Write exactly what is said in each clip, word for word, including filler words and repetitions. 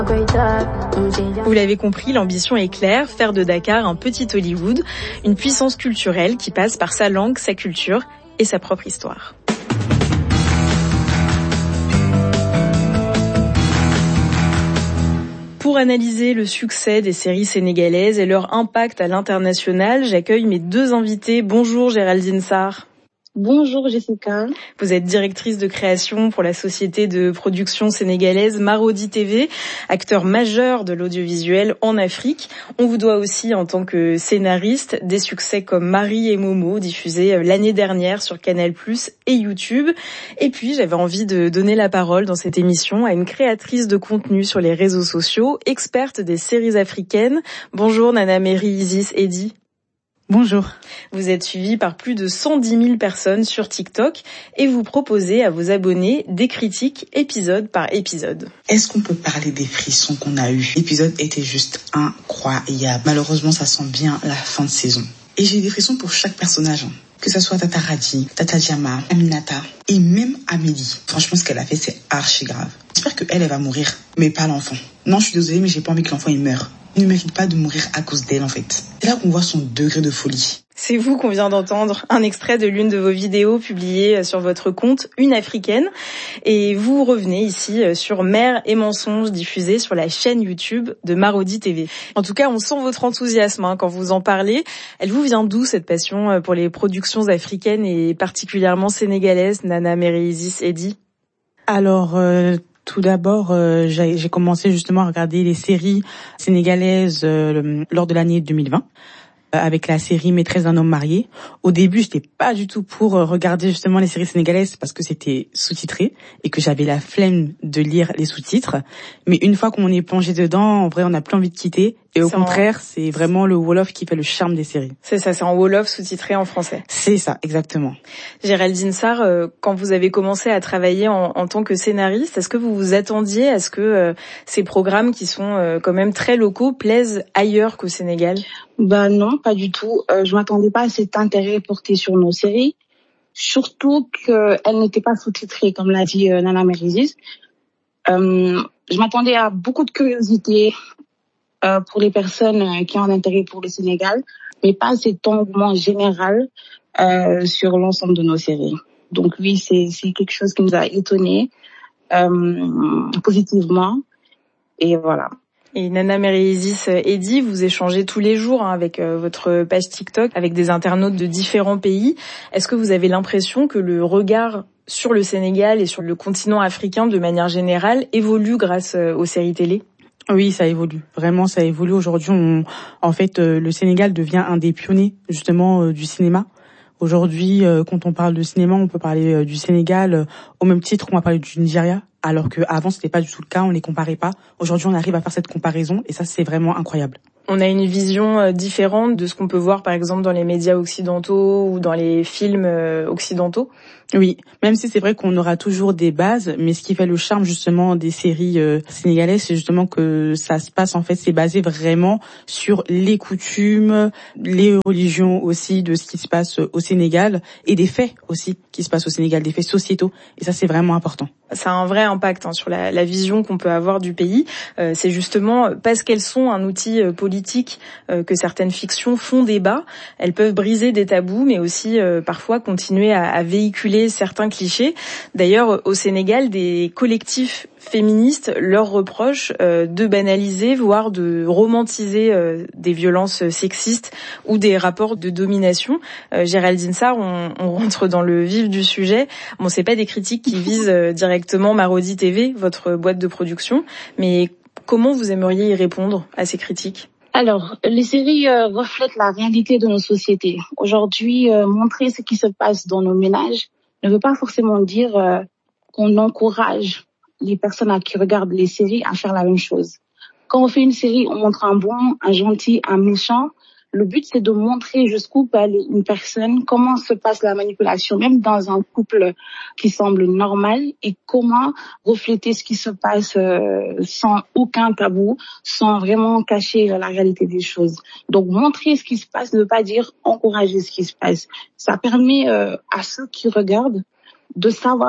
Vous l'avez compris, l'ambition est claire, faire de Dakar un petit Hollywood, une puissance culturelle qui passe par sa langue, sa culture et sa propre histoire. Pour analyser le succès des séries sénégalaises et leur impact à l'international, j'accueille mes deux invités. Bonjour Géraldine Sarr. Bonjour Jessica. Vous êtes directrice de création pour la société de production sénégalaise Marodi T V, acteur majeur de l'audiovisuel en Afrique. On vous doit aussi, en tant que scénariste, des succès comme Marie et Momo, diffusés l'année dernière sur Canal plus et YouTube. Et puis, j'avais envie de donner la parole dans cette émission à une créatrice de contenu sur les réseaux sociaux, experte des séries africaines. Bonjour Nana Mary Isis Eddy. Bonjour. Vous êtes suivi par plus de cent dix mille personnes sur TikTok et vous proposez à vos abonnés des critiques épisode par épisode. Est-ce qu'on peut parler des frissons qu'on a eus? L'épisode était juste incroyable. Malheureusement, ça sent bien la fin de saison. Et j'ai eu des frissons pour chaque personnage. Que ça soit Tata Radi, Tata Diama, Aminata et même Amélie. Franchement, ce qu'elle a fait, c'est archi grave. J'espère qu'elle, elle va mourir, mais pas l'enfant. Non, je suis désolée, mais j'ai pas envie que l'enfant il meure. Il ne mérite pas de mourir à cause d'elle, en fait. C'est là qu'on voit son degré de folie. C'est vous qu'on vient d'entendre, un extrait de l'une de vos vidéos publiées sur votre compte Une Africaine. Et vous revenez ici sur Mère et mensonges, diffusé sur la chaîne YouTube de Marodi T V. En tout cas, on sent votre enthousiasme hein, quand vous en parlez. Elle vous vient d'où cette passion pour les productions africaines et particulièrement sénégalaises, Nana Mary Isis Eddy? Alors... Euh... Tout d'abord, euh, j'ai, j'ai commencé justement à regarder les séries sénégalaises euh, lors de l'année deux mille vingt, euh, avec la série Maîtresse d'un homme marié. Au début, j'étais pas du tout pour euh, regarder justement les séries sénégalaises parce que c'était sous-titré et que j'avais la flemme de lire les sous-titres. Mais une fois qu'on est plongé dedans, en vrai, on n'a plus envie de quitter. Et au c'est contraire, en... c'est vraiment le Wolof qui fait le charme des séries. C'est ça, c'est en Wolof sous-titré en français. C'est ça, exactement. Géraldine Sarr, euh, quand vous avez commencé à travailler en, en tant que scénariste, est-ce que vous vous attendiez à ce que euh, ces programmes qui sont euh, quand même très locaux plaisent ailleurs qu'au Sénégal? Bah non, pas du tout. Euh, je m'attendais pas à cet intérêt porté sur nos séries, surtout qu'elles n'étaient pas sous-titrées, comme l'a dit euh, Nana Mary Isis. Euh, je m'attendais à beaucoup de curiosité Euh, pour les personnes euh, qui ont un intérêt pour le Sénégal, mais pas cet engouement général euh, sur l'ensemble de nos séries. Donc oui, c'est, c'est quelque chose qui nous a étonnés euh, positivement. Et voilà. Et Nana Mary Isis Eddy, vous échangez tous les jours hein, avec euh, votre page TikTok, avec des internautes de différents pays. Est-ce que vous avez l'impression que le regard sur le Sénégal et sur le continent africain de manière générale évolue grâce euh, aux séries télé ? Oui, ça évolue. Vraiment, ça évolue. Aujourd'hui, on, en fait, euh, le Sénégal devient un des pionniers, justement, euh, du cinéma. Aujourd'hui, euh, quand on parle de cinéma, on peut parler euh, du Sénégal euh, au même titre qu'on va parler du Nigeria, alors qu'avant, c'était pas du tout le cas, on les comparait pas. Aujourd'hui, on arrive à faire cette comparaison et ça, c'est vraiment incroyable. On a une vision différente de ce qu'on peut voir, par exemple, dans les médias occidentaux ou dans les films occidentaux. Oui, même si c'est vrai qu'on aura toujours des bases, mais ce qui fait le charme justement des séries euh, sénégalaises, c'est justement que ça se passe, en fait, c'est basé vraiment sur les coutumes, les religions aussi de ce qui se passe au Sénégal et des faits aussi qui se passent au Sénégal, des faits sociétaux. Et ça, c'est vraiment important. Ça a un vrai impact hein, sur la, la vision qu'on peut avoir du pays. Euh, c'est justement parce qu'elles sont un outil euh, politique euh, que certaines fictions font débat. Elles peuvent briser des tabous, mais aussi euh, parfois continuer à, à véhiculer certains clichés. D'ailleurs, au Sénégal, des collectifs féministes leur reprochent euh, de banaliser, voire de romantiser euh, des violences sexistes ou des rapports de domination. Euh, Géraldine Sarr, on, on rentre dans le vif du sujet. Bon, c'est pas des critiques qui visent euh, directement Marodi T V, votre boîte de production, mais comment vous aimeriez y répondre à ces critiques ? Alors, les séries euh, reflètent la réalité de nos sociétés. Aujourd'hui, euh, montrer ce qui se passe dans nos ménages ne veut pas forcément dire euh, qu'on encourage les personnes à qui regardent les séries à faire la même chose. Quand on fait une série, on montre un bon, un gentil, un méchant. Le but, c'est de montrer jusqu'où peut aller une personne, comment se passe la manipulation, même dans un couple qui semble normal, et comment refléter ce qui se passe euh, sans aucun tabou, sans vraiment cacher la réalité des choses. Donc, montrer ce qui se passe ne veut pas dire encourager ce qui se passe. Ça permet euh, à ceux qui regardent de savoir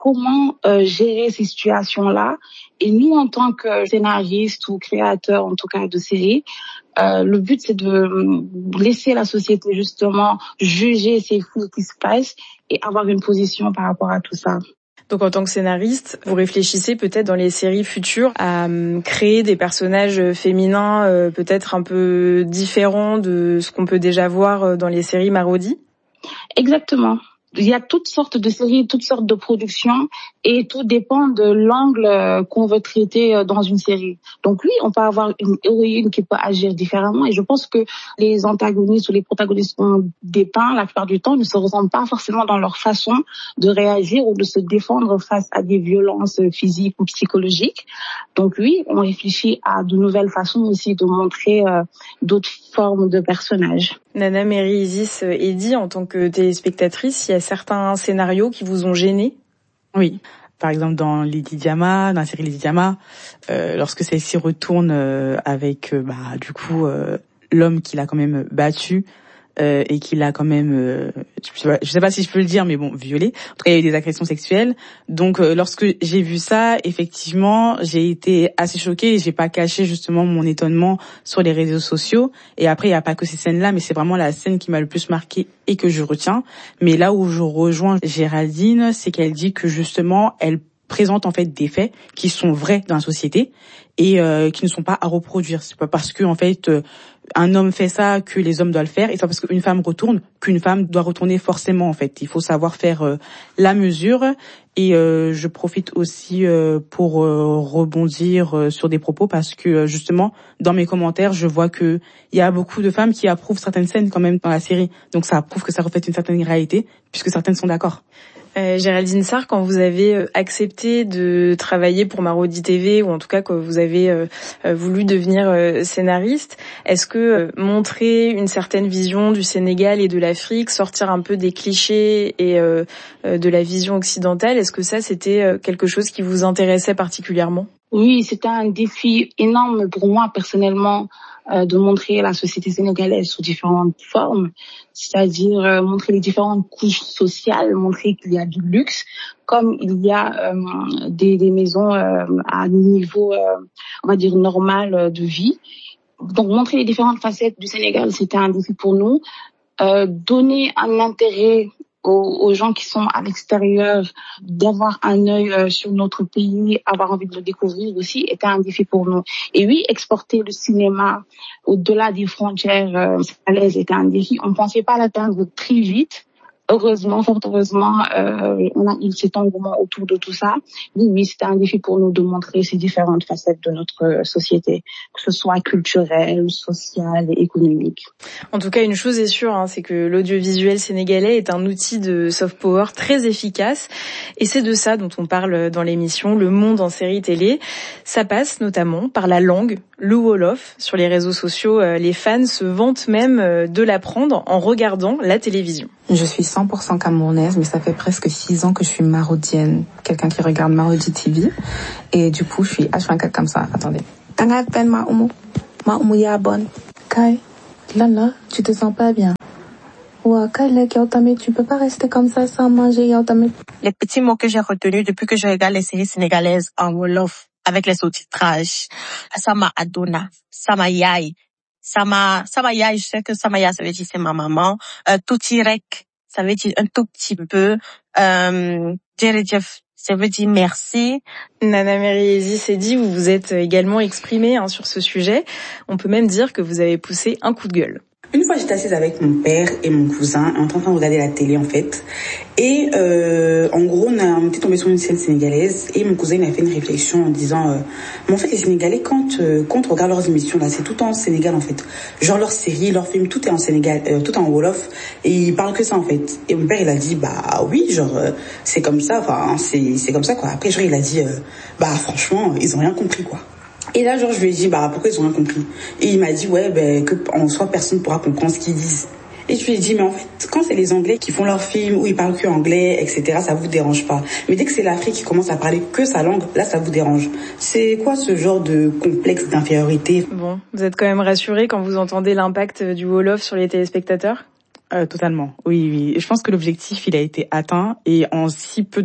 comment euh, gérer ces situations-là. Et nous, en tant que scénaristes ou créateurs, en tout cas de séries, euh, le but, c'est de laisser la société justement juger ces faits qui se passent et avoir une position par rapport à tout ça. Donc en tant que scénariste, vous réfléchissez peut-être dans les séries futures à créer des personnages féminins euh, peut-être un peu différents de ce qu'on peut déjà voir dans les séries Marodi ? Exactement. Il y a toutes sortes de séries, toutes sortes de productions et tout dépend de l'angle qu'on veut traiter dans une série. Donc oui, on peut avoir une héroïne qui peut agir différemment et je pense que les antagonistes ou les protagonistes qu'on dépeint, la plupart du temps, ne se ressemblent pas forcément dans leur façon de réagir ou de se défendre face à des violences physiques ou psychologiques. Donc oui, on réfléchit à de nouvelles façons aussi de montrer euh, d'autres formes de personnages. Nana Mary Isis Eddy, en tant que téléspectatrice, il y a certains scénarios qui vous ont gêné ? Oui. Par exemple, dans Lady Diama, dans la série Lady Diama, euh, lorsque celle-ci retourne euh, avec, euh, bah, du coup, euh, l'homme qui l'a quand même battu, euh, et qui l'a quand même, euh, je sais pas, je sais pas si je peux le dire, mais bon, violé. En tout cas, il y a eu des agressions sexuelles. Donc, euh, lorsque j'ai vu ça, effectivement, j'ai été assez choquée et j'ai pas caché justement mon étonnement sur les réseaux sociaux. Et après, il y a pas que ces scènes-là, mais c'est vraiment la scène qui m'a le plus marquée et que je retiens. Mais là où je rejoins Géraldine, c'est qu'elle dit que justement, elle présente en fait des faits qui sont vrais dans la société et euh, qui ne sont pas à reproduire. C'est pas parce que en fait euh, un homme fait ça que les hommes doivent le faire, et c'est pas parce qu'une femme retourne qu'une femme doit retourner forcément. En fait, il faut savoir faire euh, la mesure. Et euh, je profite aussi euh, pour euh, rebondir euh, sur des propos parce que euh, justement dans mes commentaires, je vois que il y a beaucoup de femmes qui approuvent certaines scènes quand même dans la série. Donc ça prouve que ça reflète une certaine réalité puisque certaines sont d'accord. Euh, Géraldine Sarr, quand vous avez accepté de travailler pour Marodi T V, ou en tout cas quand vous avez euh, voulu devenir euh, scénariste, est-ce que euh, montrer une certaine vision du Sénégal et de l'Afrique, sortir un peu des clichés et euh, de la vision occidentale, est-ce que ça c'était quelque chose qui vous intéressait particulièrement ? Oui, c'était un défi énorme pour moi personnellement euh, de montrer la société sénégalaise sous différentes formes, c'est-à-dire euh, montrer les différentes couches sociales, montrer qu'il y a du luxe, comme il y a euh, des, des maisons euh, à un niveau, euh, on va dire, normal de vie. Donc montrer les différentes facettes du Sénégal, c'était un défi pour nous. Euh, donner un intérêt aux, aux gens qui sont à l'extérieur, d'avoir un œil euh, sur notre pays, avoir envie de le découvrir aussi, était un défi pour nous. Et oui, exporter le cinéma au-delà des frontières euh, sénégalaises était un défi. On ne pensait pas l'atteindre très vite. Heureusement, fort heureusement, euh, on a eu cet engouement autour de tout ça. Oui, oui, c'était un défi pour nous de montrer ces différentes facettes de notre société, que ce soit culturelle, sociale et économique. En tout cas, une chose est sûre, hein, c'est que l'audiovisuel sénégalais est un outil de soft power très efficace. Et c'est de ça dont on parle dans l'émission Le Monde en série télé. Ça passe notamment par la langue, le Wolof. Sur les réseaux sociaux, les fans se vantent même de l'apprendre en regardant la télévision. Je suis cent pour cent camerounaise, mais ça fait presque six ans que je suis marodienne. Quelqu'un qui regarde Marodi T V. Et du coup, je suis H vingt-quatre comme ça. Attendez. T'as peine, ma oumu. Ma oumu ya bonne. Kai, Lala, tu te sens pas bien. Ouais, Kai, tu peux pas rester comme ça sans manger, yaotame. Les petits mots que j'ai retenus depuis que je regarde les séries sénégalaises en Wolof, avec les sous-titrages. Sama Adona, Sama Yai. Sama, Sama Yai, je sais que Sama Yai, ça veut dire c'est ma maman. Euh, Toutirek, ça veut dire un tout petit peu. Euh, Djeredjef, ça veut dire merci. Nana Mary Isis Eddy, vous vous êtes également exprimée hein, sur ce sujet. On peut même dire que vous avez poussé un coup de gueule. Une fois, j'étais assise avec mon père et mon cousin, en train de regarder la télé, en fait. Et euh, en gros, on, a, on était tombé sur une scène sénégalaise et mon cousin il a fait une réflexion en disant euh, mais en fait, les Sénégalais, quand, euh, quand on regarde leurs émissions, là, c'est tout en Sénégal, en fait. Genre leurs séries, leurs films, tout est en Sénégal, euh, tout est en Wolof. Et ils parlent que ça, en fait. Et mon père, il a dit, bah oui, genre, euh, c'est comme ça, enfin, c'est, c'est comme ça, quoi. Après, genre, il a dit, euh, bah franchement, ils ont rien compris, quoi. Et là, genre, je lui ai dit, bah, pourquoi ils ont rien compris? Et il m'a dit, ouais, ben, que, en soi, personne ne pourra comprendre ce qu'ils disent. Et je lui ai dit, mais en fait, quand c'est les Anglais qui font leurs films, où ils parlent que anglais, et cetera, ça vous dérange pas. Mais dès que c'est l'Afrique qui commence à parler que sa langue, là, ça vous dérange. C'est quoi ce genre de complexe d'infériorité? Bon, vous êtes quand même rassuré quand vous entendez l'impact du Wolof sur les téléspectateurs? Euh, totalement. Oui, oui. Je pense que l'objectif, il a été atteint et en si peu de temps.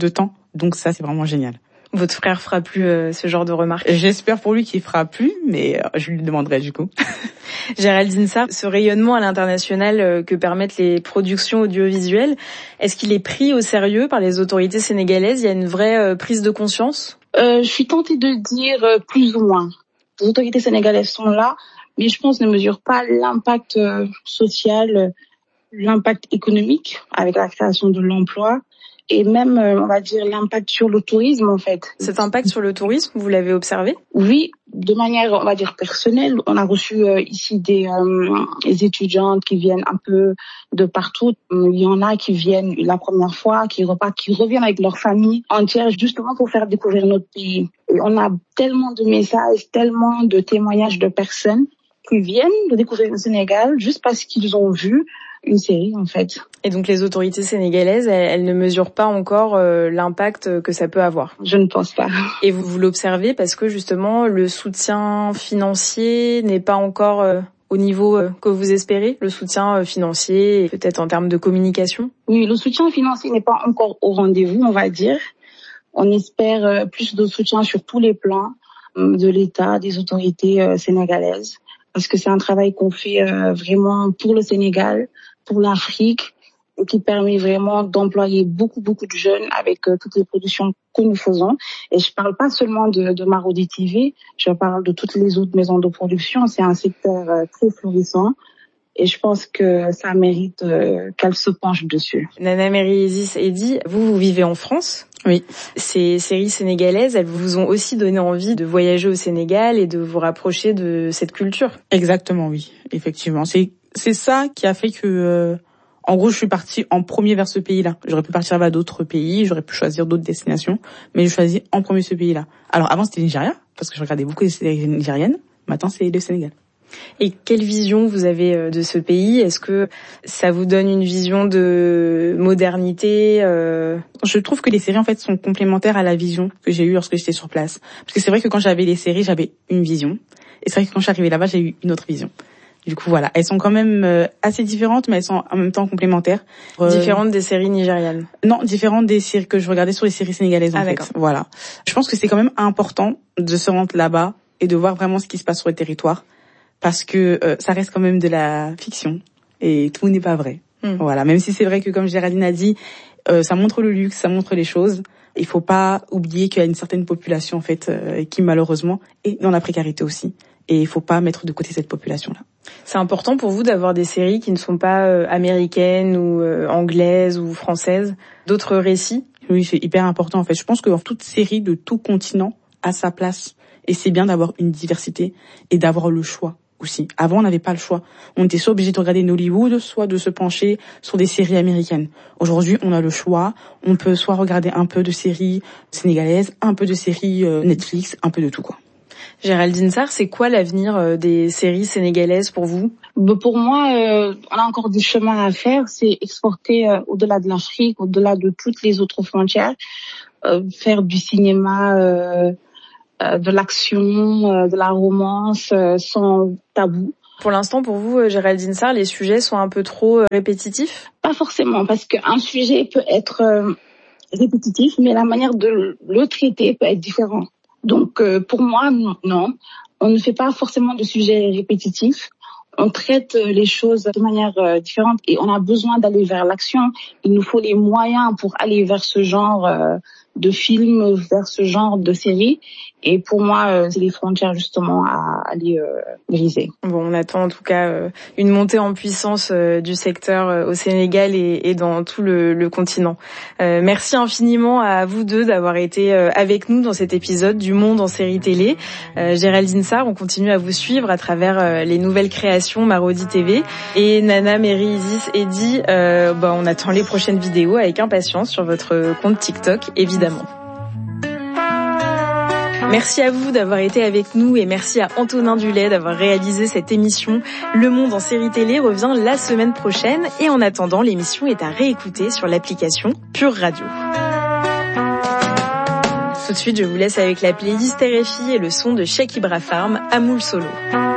Donc ça, c'est vraiment génial. Votre frère fera plus euh, ce genre de remarques? J'espère pour lui qu'il fera plus, mais euh, je lui demanderai du coup. Géraldine Sarr, ce rayonnement à l'international euh, que permettent les productions audiovisuelles, est-ce qu'il est pris au sérieux par les autorités sénégalaises? Il y a une vraie euh, prise de conscience? euh, Je suis tentée de dire euh, plus ou moins. Les autorités sénégalaises sont là, mais je pense ne mesurent pas l'impact euh, social, euh, l'impact économique avec la création de l'emploi. Et même, on va dire, l'impact sur le tourisme, en fait. Cet impact sur le tourisme, vous l'avez observé? Oui, de manière, on va dire, personnelle. On a reçu euh, ici des, euh, des étudiantes qui viennent un peu de partout. Il y en a qui viennent la première fois, qui repartent, qui reviennent avec leur famille entière, justement pour faire découvrir notre pays. Et on a tellement de messages, tellement de témoignages de personnes qui viennent de découvrir le Sénégal juste parce qu'ils ont vu une série, en fait. Et donc les autorités sénégalaises, elles, elles ne mesurent pas encore euh, l'impact que ça peut avoir? Je ne pense pas. Et vous, vous l'observez parce que justement le soutien financier n'est pas encore euh, au niveau euh, que vous espérez, le soutien euh, financier, peut-être en termes de communication? Oui, le soutien financier n'est pas encore au rendez-vous, on va dire. On espère euh, plus de soutien sur tous les plans euh, de l'État, des autorités euh, sénégalaises, parce que c'est un travail qu'on fait euh, vraiment pour le Sénégal, pour l'Afrique, et qui permet vraiment d'employer beaucoup, beaucoup de jeunes avec euh, toutes les productions que nous faisons. Et je parle pas seulement de, de Marodi T V, je parle de toutes les autres maisons de production. C'est un secteur euh, très florissant. Et je pense que ça mérite euh, qu'elle se penche dessus. Nana Merieziz Edy, vous, vous vivez en France. Oui. Ces séries sénégalaises, elles vous ont aussi donné envie de voyager au Sénégal et de vous rapprocher de cette culture. Exactement, oui. Effectivement. C'est, c'est ça qui a fait que, euh, en gros, je suis partie en premier vers ce pays-là. J'aurais pu partir vers d'autres pays, j'aurais pu choisir d'autres destinations, mais je choisis en premier ce pays-là. Alors avant, c'était le Nigeria, parce que je regardais beaucoup les séries nigériennes. Maintenant, c'est le Sénégal. Et quelle vision vous avez de ce pays? Est-ce que ça vous donne une vision de modernité euh... Je trouve que les séries en fait sont complémentaires à la vision que j'ai eue lorsque j'étais sur place. Parce que c'est vrai que quand j'avais les séries, j'avais une vision. Et c'est vrai que quand je suis arrivée là-bas, j'ai eu une autre vision. Du coup, voilà. Elles sont quand même euh, assez différentes, mais elles sont en même temps complémentaires. Euh... Différentes des séries nigérianes? Non, différentes des séries que je regardais sur les séries sénégalaises, en ah, fait. D'accord. Voilà. Je pense que c'est quand même important de se rendre là-bas et de voir vraiment ce qui se passe sur le territoire. Parce que euh, ça reste quand même de la fiction et tout n'est pas vrai. Mm. Voilà, même si c'est vrai que comme Géraldine a dit, euh, ça montre le luxe, ça montre les choses. Il faut pas oublier qu'il y a une certaine population en fait euh, qui malheureusement est dans la précarité aussi. Et il faut pas mettre de côté cette population-là. C'est important pour vous d'avoir des séries qui ne sont pas euh, américaines ou euh, anglaises ou françaises, d'autres récits? Oui, c'est hyper important en fait. Je pense que dans toute série de tout continent a sa place. Et c'est bien d'avoir une diversité et d'avoir le choix aussi. Avant, on n'avait pas le choix. On était soit obligé de regarder Nollywood, soit de se pencher sur des séries américaines. Aujourd'hui, on a le choix. On peut soit regarder un peu de séries sénégalaises, un peu de séries euh, Netflix, un peu de tout, quoi. Géraldine Sarr, c'est quoi l'avenir euh, des séries sénégalaises pour vous? Pour moi, euh, on a encore du chemin à faire. C'est exporter euh, au-delà de l'Afrique, au-delà de toutes les autres frontières, euh, faire du cinéma... Euh, de l'action, de la romance, sans tabou. Pour l'instant, pour vous, Géraldine Sarr, les sujets sont un peu trop répétitifs? Pas forcément, parce qu'un sujet peut être répétitif, mais la manière de le traiter peut être différente. Donc, pour moi, non. On ne fait pas forcément de sujets répétitifs. On traite les choses de manière différente et on a besoin d'aller vers l'action. Il nous faut les moyens pour aller vers ce genre de film, vers ce genre de série. Et pour moi, c'est les frontières justement à aller euh, briser. Bon, on attend en tout cas euh, une montée en puissance euh, du secteur euh, au Sénégal et, et dans tout le, le continent. Euh, merci infiniment à vous deux d'avoir été euh, avec nous dans cet épisode du Monde en série télé. Euh, Géraldine Sarr, on continue à vous suivre à travers euh, les nouvelles créations Marodi T V. Et Nana Merieziz Edy, euh, bah, on attend les prochaines vidéos avec impatience sur votre compte TikTok, évidemment. Merci à vous d'avoir été avec nous et merci à Antonin Dulay d'avoir réalisé cette émission. Le Monde en série télé revient la semaine prochaine et en attendant, l'émission est à réécouter sur l'application Pure Radio. Tout de suite, je vous laisse avec la playlist R F I et le son de Cheikh Ibra Farm, Amoul Solo.